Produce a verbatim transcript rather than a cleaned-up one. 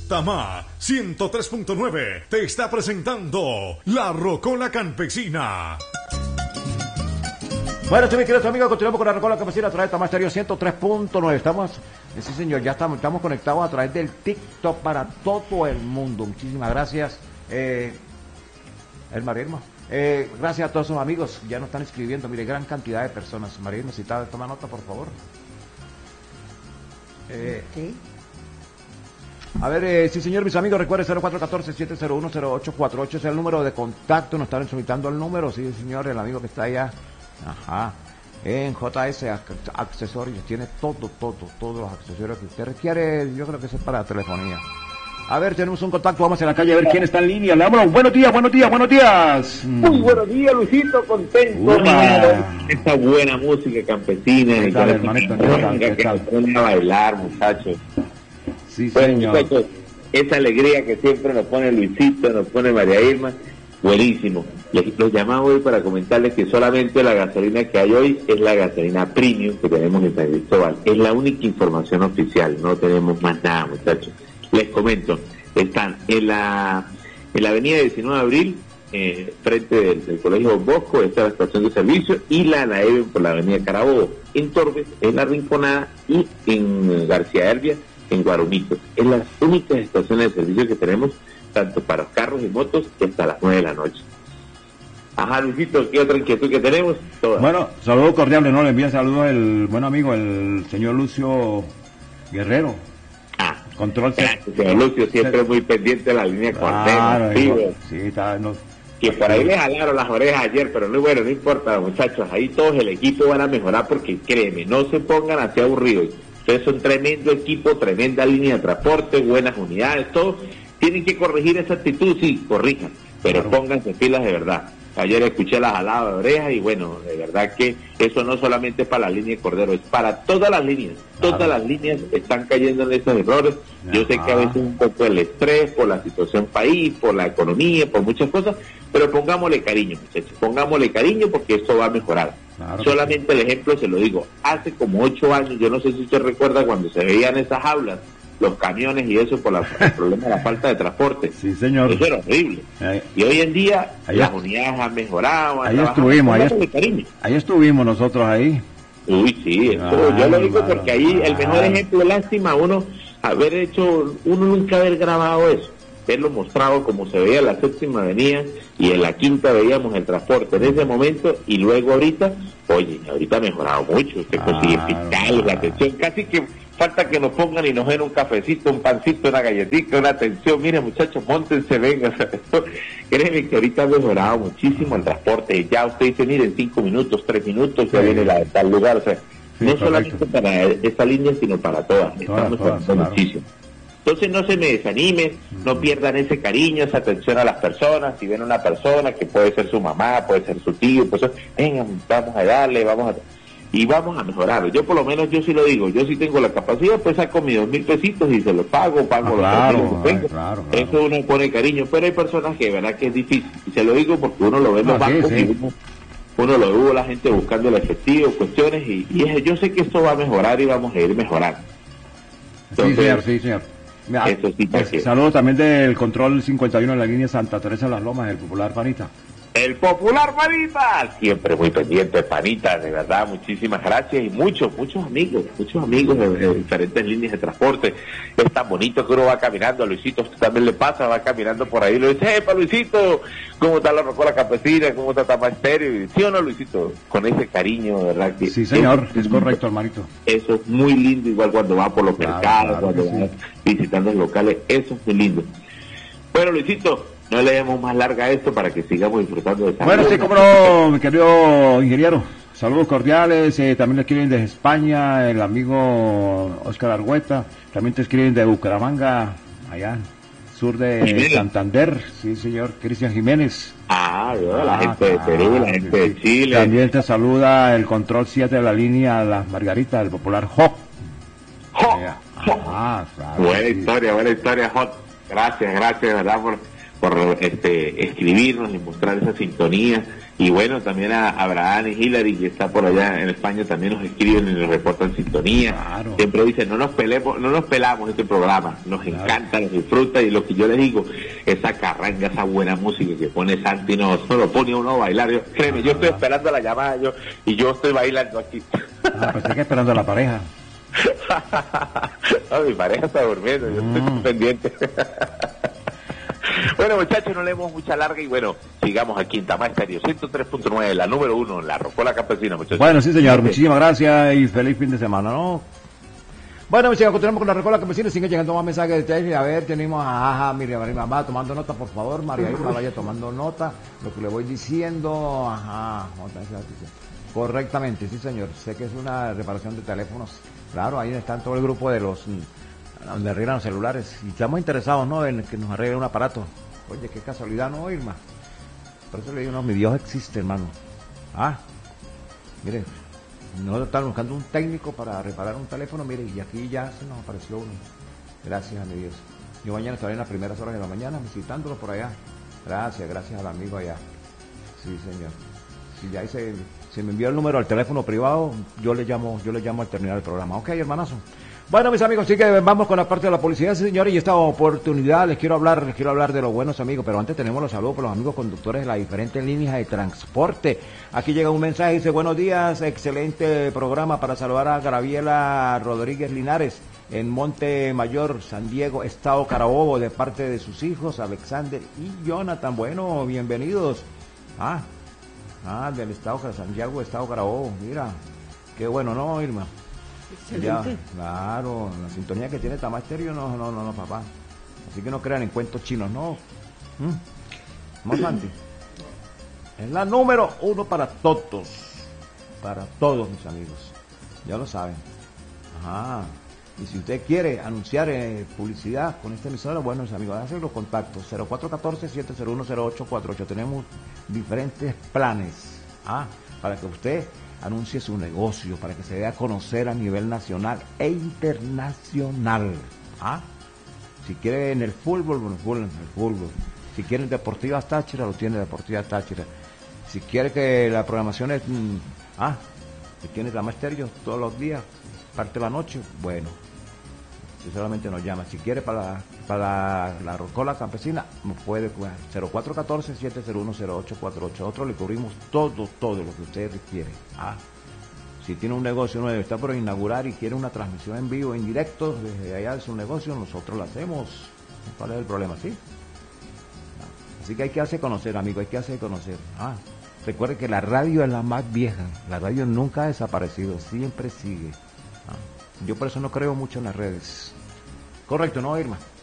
Tamá ciento tres punto nueve te está presentando La Rocola Campesina. Bueno, sí, mis queridos amigos, continuamos con La Rocola Campesina a través de Tamá Estéreo ciento tres punto nueve. Estamos, sí señor, ya estamos, estamos conectados a través del TikTok para todo el mundo. Muchísimas gracias, eh, el María Irma. Eh, gracias a todos sus amigos, ya nos están escribiendo, mire, gran cantidad de personas. María Irma, si está, toma nota, por favor. Eh, ¿Qué? A ver, eh, sí señor, mis amigos, recuerde cero cuatro uno cuatro, siete cero uno, cero ocho cuatro ocho, es el número de contacto, nos están solicitando el número, sí señor, el amigo que está allá, ajá, en J S Accesorios, tiene todo, todo, todos los accesorios que usted requiere, yo creo que eso es para telefonía. A ver, tenemos un contacto, vamos a la calle a ver quién está en línea, le damos buenos días, buenos días, buenos días. Muy buenos días, Luisito, contento. Esta buena música campesina, ¿Qué tal, hermanito? ¿Qué tal? ¿Qué que tal? nos ponen a bailar, muchachos. Sí, Bueno, señor. muchachos, esa alegría que siempre nos pone Luisito, nos pone María Irma, buenísimo. Les, los llamamos hoy para comentarles que solamente la gasolina que hay hoy es la gasolina premium que tenemos en San Cristóbal. Es la única información oficial, no tenemos más nada, muchachos. Les comento, están en la en la avenida diecinueve de abril, eh, frente del, del Colegio Don Bosco, está la estación de servicio, y la la Even por la avenida Carabobo. En Torbes, en La Rinconada, y en García Herbia, en Guarumito. Es las únicas estaciones de servicio que tenemos, tanto para carros y motos, que hasta las nueve de la noche. Ajá, Luisito, ¿qué otra inquietud que tenemos? Todas. Bueno, saludos cordiales, ¿no? Le envía saludos el buen amigo, el señor Lucio Guerrero. Ah, Control C. gracias, señor Lucio, siempre muy pendiente de la línea Claro, Cordero. igual, sí, está, no, Que por ahí le jalaron las orejas ayer, pero no, bueno, no importa, muchachos, ahí todos el equipo van a mejorar, porque créeme, no se pongan así aburridos. Ustedes son tremendo equipo, tremenda línea de transporte, buenas unidades, todo. Tienen que corregir esa actitud, sí, corrijan, pero Claro. pónganse pilas de verdad. Ayer escuché las jaladas de orejas y bueno, de verdad que eso no solamente es para la línea de Cordero, es para todas las líneas. Todas Claro. las líneas están cayendo en esos errores. Yo sé que a veces un poco el estrés por la situación país, por la economía, por muchas cosas, pero pongámosle cariño, muchachos, pongámosle cariño porque esto va a mejorar. Claro que Solamente el ejemplo se lo digo, hace como ocho años, yo no sé si usted recuerda cuando se veían esas aulas, los camiones y eso por la, el problema de la falta de transporte. Sí, señor. Eso era horrible. Ahí, Y hoy en día Ahí las es- unidades han mejorado. han ahí trabajado. estuvimos, ahí, Pónganle est- cariño. ahí estuvimos nosotros ahí. Uy, sí, eso, Claro, yo lo digo claro, porque ahí el mejor claro. ejemplo, lástima, uno haber hecho, uno nunca haber grabado eso, verlo mostrado como se veía en la séptima avenida y en la quinta veíamos el transporte en ese momento, y luego ahorita, oye, ahorita ha mejorado mucho, usted consigue Claro, fiscales, claro. la atención, casi que falta que nos pongan y nos den un cafecito, un pancito, una galletita, una atención, miren muchachos, móntense, vengan, o sea, esto, créeme que ahorita ha mejorado muchísimo el transporte, ya usted dice, miren, cinco minutos, tres minutos, ya Sí. viene la de tal lugar, o sea, Sí, no correcto. solamente para esta línea, sino para todas, Todas, estamos todas, mejorando claro. muchísimo. Entonces no se me desanimen, no pierdan ese cariño, esa atención a las personas. Si ven una persona que puede ser su mamá, puede ser su tío, pues vengan, vamos a darle, vamos a... Y vamos a mejorar. Yo por lo menos, yo sí lo digo, yo sí tengo la capacidad, pues saco mis dos mil pesitos y se los pago, pago Ah, los claro, dos mil que tengo. claro, claro. Eso uno pone cariño, pero hay personas que de verdad que es difícil. Y se lo digo porque uno lo ve en los Ah, sí, bancos sí. y uno, uno lo ve la gente buscando el efectivo, cuestiones, y, y es- yo sé que esto va a mejorar y vamos a ir mejorando. Sí, Entonces, señor, sí, señor. Mira, eso sí, pues, porque- saludos también del control cincuenta y uno en la línea Santa Teresa de las Lomas, el popular Panita. El popular Panita, siempre muy pendiente, Panita, de verdad, muchísimas gracias, y muchos, muchos amigos, muchos amigos de, de diferentes líneas de transporte. Es tan bonito que uno va caminando, a Luisito usted también le pasa, va caminando por ahí, lo dice, ¡epa, Luisito! ¿Cómo está la Rocola Campesina? ¿Cómo está Tamá Estéreo? Y, ¿sí o no, Luisito? Con ese cariño, de verdad que... Sí, señor, eso es correcto, hermanito. Eso es muy lindo, igual cuando va por los Claro, mercados, claro cuando que va visitando los locales, eso es muy lindo. Bueno, Luisito, no le demos más larga a esto para que sigamos disfrutando de esta Bueno, sí, vida. cómo no, mi querido ingeniero. Saludos cordiales, eh, también le escriben desde España, el amigo Oscar Argüeta, también te escriben de Bucaramanga, allá, sur de Jiménez. Santander, sí señor, Cristian Jiménez. Ah, ¿verdad? La Ah, gente de Perú, la claro, gente de sí. Chile. También te saluda el control siete de la línea Las Margaritas, el popular Jo. ¡Jo! Eh, ¡Jo! Ah, claro. Buena sí. historia, buena historia, Hot. Gracias, gracias, de verdad, por, por este, escribirnos y mostrar esa sintonía. Y bueno, también a Abraham y Hillary, que está por allá en España, también nos escriben y nos reportan sintonía. Claro. Siempre dicen, no nos pelemos, no nos pelamos este programa, nos claro. encanta, nos disfruta, y lo que yo les digo, esa carranga, esa buena música que pone Santi, no, no lo pone uno a bailar. Yo, créeme, ah, yo estoy esperando la llamada, yo, y yo estoy bailando aquí. Ah, pensé que esperando a la pareja. No, mi pareja está durmiendo, yo mm. estoy pendiente. Bueno, muchachos, no leemos mucha larga y bueno, sigamos aquí en Tamá Estéreo ciento tres punto nueve, la número uno, la Rocola Campesina, muchachos. Bueno, sí, señor, muchísimas gracias y feliz fin de semana, ¿no? Bueno, muchachos, continuamos con la Rocola Campesina, siguen llegando más mensajes de ustedes. A ver, tenemos a Aja, Miriam, María, va tomando nota, por favor, María Irma, vaya tomando nota, lo que le voy diciendo, ajá, correctamente, sí, señor, sé que es una reparación de teléfonos, claro, ahí están todo el grupo de los... donde arreglan los celulares, y estamos interesados, ¿no?, en que nos arreglen un aparato. Oye, qué casualidad, ¿no, Irma? Por eso le digo, no, mi Dios existe, hermano. Ah, mire, nosotros estamos buscando un técnico para reparar un teléfono, mire, y aquí ya se nos apareció uno. Gracias a mi Dios. Yo mañana estaré en las primeras horas de la mañana visitándolo por allá. Gracias, gracias al amigo allá. Sí, señor. Si ya hice, si me envió el número al teléfono privado, yo le llamo, yo le llamo al terminar el programa. Ok, hermanazo. Bueno, mis amigos, sí que vamos con la parte de la publicidad, sí, señores, y esta oportunidad les quiero hablar, les quiero hablar de los buenos amigos, pero antes tenemos los saludos por los amigos conductores de las diferentes líneas de transporte. Aquí llega un mensaje, dice, buenos días, excelente programa para saludar a Graviela Rodríguez Linares en Monte Mayor, San Diego, Estado Carabobo, de parte de sus hijos, Alexander y Jonathan. Bueno, bienvenidos. Ah, ah, del Estado de San Diego, Estado Carabobo, mira, qué bueno, ¿no, Irma? Excelente. Ya, claro, la sintonía que tiene Tamá Estéreo, no, no, no, no, papá. Así que no crean en cuentos chinos, no. ¿Mm? ¿No, Santi? Es la número uno para todos. Para todos, mis amigos. Ya lo saben. Ajá. Y si usted quiere anunciar eh, publicidad con esta emisora, bueno, mis amigos, hacer los contactos. cero cuatro uno cuatro, siete cero uno, cero ocho cuatro ocho. Tenemos diferentes planes. Ah, para que usted anuncie su negocio, para que se dé a conocer a nivel nacional e internacional. ¿Ah? Si quiere en el fútbol, bueno, en el fútbol. Si quiere en Deportivas Táchira, lo tiene Deportivas Táchira. Si quiere que la programación es, mmm, ah, si tiene Tamá Estéreo todos los días, parte de la noche, bueno, si solamente nos llama. Si quiere para, para la Rocola Campesina, nos puede, cero cuatro uno cuatro, siete cero uno, cero ocho cuatro ocho. Nosotros le cubrimos todo, todo lo que usted requiere. Ah, si tiene un negocio nuevo, está por inaugurar y quiere una transmisión en vivo, en directo, desde allá de su negocio, nosotros lo hacemos. ¿Cuál es el problema? ¿Sí? Así que hay que hacer conocer, amigo, hay que hacer conocer. Ah, recuerde que la radio es la más vieja. La radio nunca ha desaparecido, siempre sigue. Ah, yo por eso no creo mucho en las redes. Correcto, ¿no, Irma?